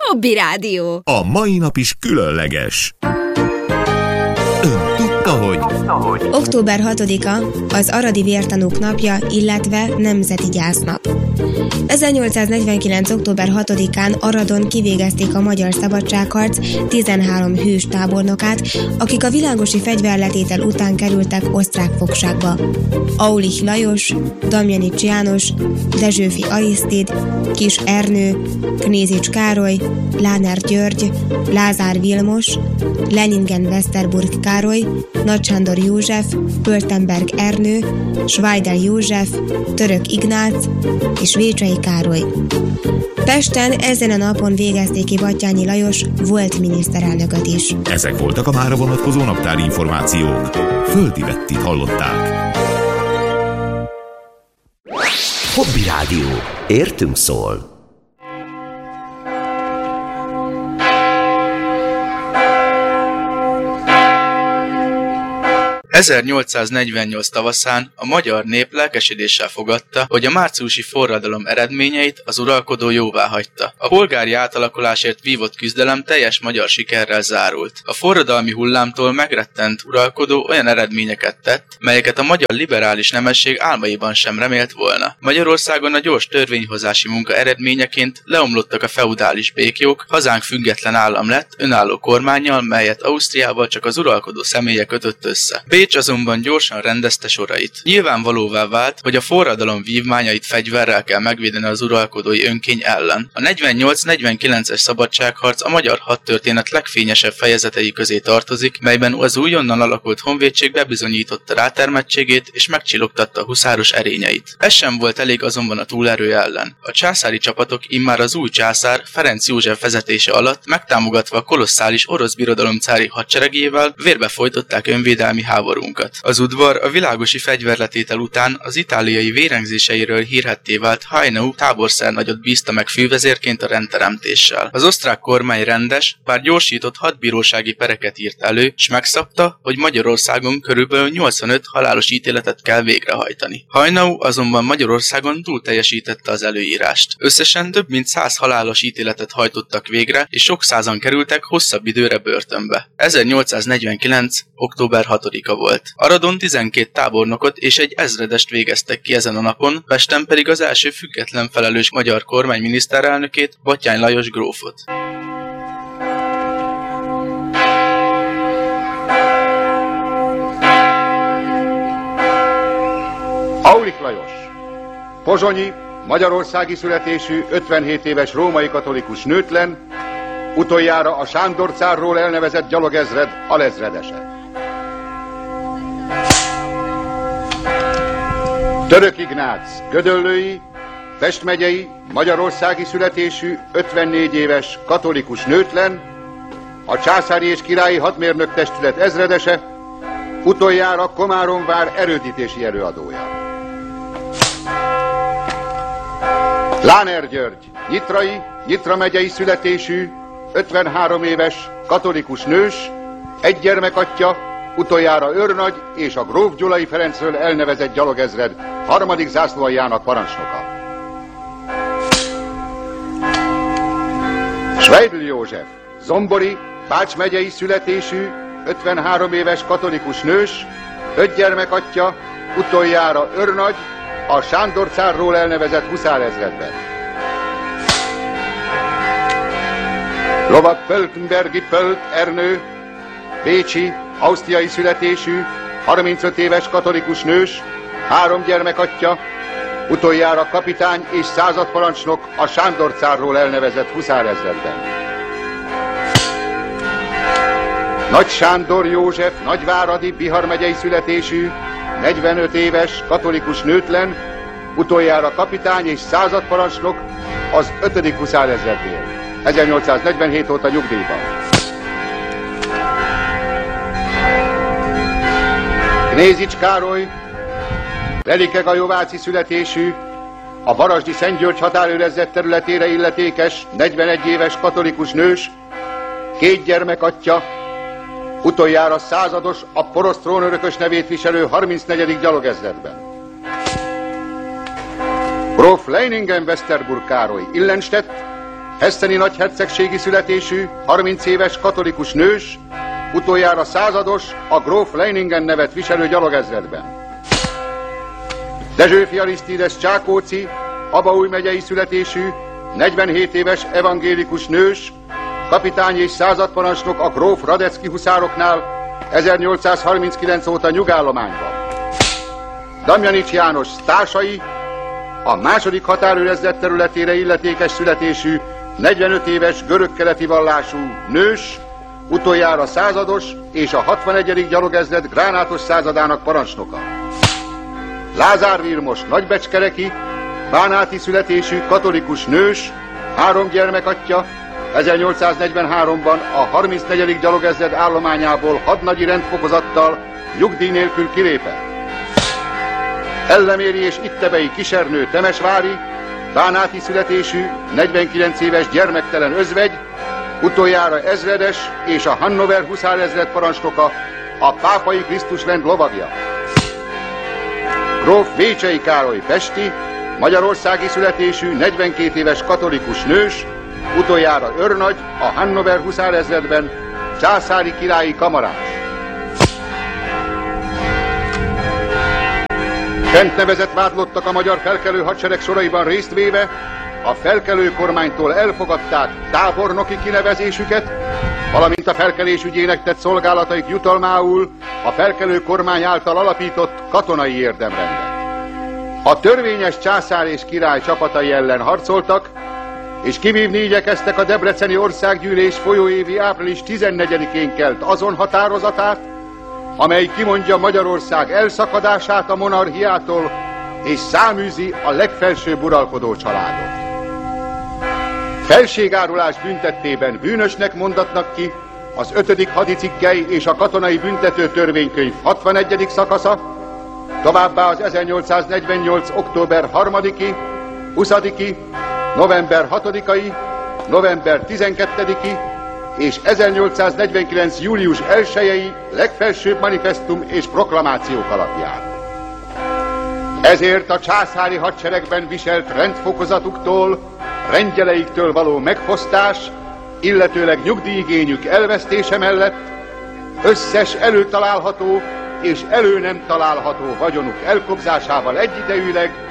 Hobby Rádió. A mai nap is különleges. Ön tudta, hogy... Október 6-a az aradi vértanúk napja, illetve nemzeti gyásznap. 1849. október 6-án Aradon kivégezték a magyar szabadságharc 13 hős tábornokát, akik a világosi fegyverletétel után kerültek osztrák fogságba. Aulich Lajos, Damjanics János, Dezsőfi Arisztid, Kis Ernő, Knézics Károly, Láner György, Lázár Vilmos, Leningen Westerburg Károly, Nagy Sándor József, Pöltenberg Ernő, Schweidel József, Török Ignác és Vécsei Károly. Pesten ezen a napon végezték ki Batthyány Lajos volt miniszterelnököt is. Ezek voltak a mára vonatkozó naptári információk. Földi Bettit hallották. Hobby Rádió. Értünk szól. ...1848 tavaszán a magyar nép lelkesedéssel fogadta, hogy a márciusi forradalom eredményeit az uralkodó jóváhagyta. A polgári átalakulásért vívott küzdelem teljes magyar sikerrel zárult. A forradalmi hullámtól megrettent uralkodó olyan eredményeket tett, melyeket a magyar liberális nemesség álmaiban sem remélt volna. Magyarországon a gyors törvényhozási munka eredményeként leomlottak a feudális békjók, hazánk független állam lett, önálló kormánnyal, melyet Ausztriával csak az uralkodó személye kötött össze. Bécs azonban gyorsan rendezte sorait. Nyilvánvalóvá vált, hogy a forradalom vívmányait fegyverrel kell megvédeni az uralkodói önkény ellen. A 48-49-es szabadságharc a magyar hadtörténet legfényesebb fejezetei közé tartozik, melyben az újonnan alakult honvédség bebizonyította rátermettségét és megcsillogtatta a huszáros erényeit. Ez sem volt elég azonban a túlerő ellen. A császári csapatok immár az új császár Ferenc József vezetése alatt megtámogatva a kolosszális orosz birodalom cári hadseregével vérbe folytották önvédelmi háborunkat. Az udvar a világosi fegyverletétel után az itáliai vérengzéseiről hírhedté vált Haynau táborszernagyot bízta meg fővezérként a rendteremtéssel. Az osztrák kormány rendes, bár gyorsított hadbírósági pereket írt elő, s megszabta, hogy Magyarországon körülbelül 85 halálos ítéletet kell végrehajtani. Haynau azonban Magyarországon túl teljesítette az előírást. Összesen több mint 100 halálos ítéletet hajtottak végre, és sok százan kerültek hosszabb időre börtönbe. 1849. október 6-a volt. Aradon 12 tábornokot és egy ezredest végeztek ki ezen a napon, Pesten pedig az első független felelős magyar kormány miniszterelnökét, Batthyány Lajos grófot. Aulich Lajos, pozsonyi, magyarországi születésű, 57 éves római katolikus nőtlen, utoljára a Sándor cárról elnevezett gyalogezred alezredese. Török Ignác, gödöllői, Pest megyei, magyarországi születésű, 54 éves katolikus nőtlen, a császári és királyi hadmérnök testület ezredese, utoljára Komáromvár erődítési előadója. Láner György, nyitrai, Nyitra megyei születésű, 53 éves katolikus nős, egy gyermekatya, utoljára őrnagy és a gróf Gyulai Ferencről elnevezett gyalogezred 3. zászlóaljának parancsnoka. Schweidel József, zombori, Bács megyei születésű, 53 éves katolikus nős, 5 gyermekatya, utoljára őrnagy, a Sándor cárról elnevezett huszárezredben. Lovag Pöltenbergi Pölt Ernő, bécsi, ausztriai születésű, 35 éves katolikus nős, 3 gyermekatya, utoljára kapitány és századparancsnok a Sándor cárról elnevezett huszárezredben. Nagy Sándor József, nagyváradi, Bihar megyei születésű, 45 éves katolikus nőtlen, utoljára kapitány és századparancsnok az 5. huszárezrednél. 1847 óta nyugdíjban. Knézics Károly, Velikegajó-váci születésű, a Varasdi Szent György határőrzet területére illetékes, 41 éves katolikus nős, 2 gyermekatya, utoljára százados, a porosz trónörökös nevét viselő 34. gyalogezredben. Gróf Leiningen Westerburg Károly, Illenstedt, hesseni nagyhercegségi születésű, 30 éves katolikus nős, utoljára százados, a gróf Leiningen nevet viselő gyalogezredben. Dezsőfi Arisztides Csákóci, Abaúj megyei születésű, 47 éves evangélikus nős, kapitány és századparancsnok a gróf Radecki huszároknál, 1839 óta nyugállományban. Damjanics János társai, a második határőrezred területére illetékes születésű, 45 éves görögkeleti vallású nős, utoljára százados és a 61. gyalogezred gránátos századának parancsnoka. Lázár Vilmos nagybecskereki, bánáti születésű katolikus nős, 3 gyermekatya, 1843-ban a 34. gyalogezred állományából hadnagyi rendfokozattal nyugdíj nélkül kilépett. Elleméri és Ittebei Kisernő Temesvári, bánáti születésű, 49 éves gyermektelen özvegy, utoljára ezredes és a Hannover huszárezred parancsnoka, a Pápai Krisztusrend lovagja. Gróf Vécsei Károly pesti, magyarországi születésű, 42 éves katolikus nős, utoljára őrnagy, a Hannover huszárezredben, császári királyi kamarás. Fent nevezett vádlottak a magyar felkelő hadsereg soraiban részt véve, a felkelő kormánytól elfogadták tábornoki kinevezésüket, valamint a felkelés ügyének tett szolgálataik jutalmául a felkelő kormány által alapított katonai érdemrendet. A törvényes császár és király csapatai ellen harcoltak, és kivívni igyekeztek a debreceni országgyűlés folyóévi április 14-én kelt azon határozatát, amely kimondja Magyarország elszakadását a monarchiától, és száműzi a legfelsőbb uralkodó családot. Felségárulás büntettében bűnösnek mondatnak ki az 5. hadicikkely és a katonai büntető törvénykönyv 61. szakasza, továbbá az 1848. október 3-i, 20-i, november 6-ai, november 12-i és 1849. július 1-i legfelsőbb manifesztum és proklamációk alapján. Ezért a császári hadseregben viselt rendfokozatuktól, rendjeleiktől való megfosztás, illetőleg nyugdíjigényük elvesztése mellett összes előtalálható és elő nem található vagyonuk elkobzásával egyidejűleg